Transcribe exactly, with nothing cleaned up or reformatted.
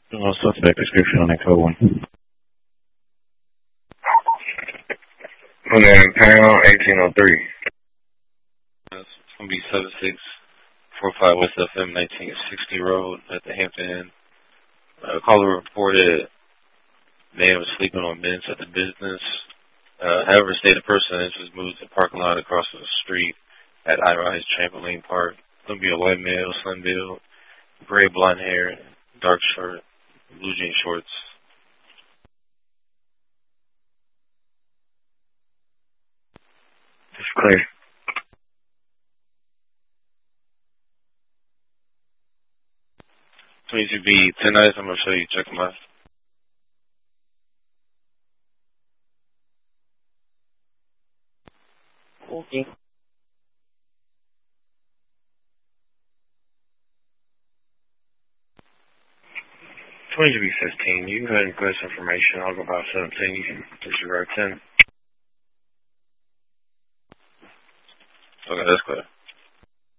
No suspect description on that code one. On that pound eighteen oh three. It's going to be seven six four five West F M nineteen sixty Road at the Hampton Inn. Uh, caller reported man was sleeping on bench at the business. Uh, however, stated person was moved to the parking lot across the street at I-Rise Trampoline Park. Going to be a white male, slim build, gray blonde hair, dark shirt, blue jean shorts. It's clear. twenty-two B, ten eyes, I'm going to show you, check them out. Okay. twenty-two B fifteen, you can go ahead and request information. I'll go about seventeen. You can disregard ten. Okay, that's clear.